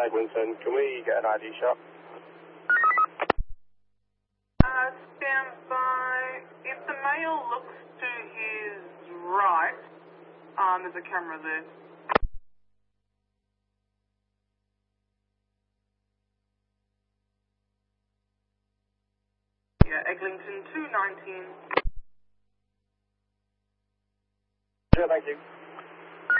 Eglinton. Can we get an ID shot? Stand by. If the male looks to his right, there's a camera there. Yeah, Eglinton 219. Yeah, thank you.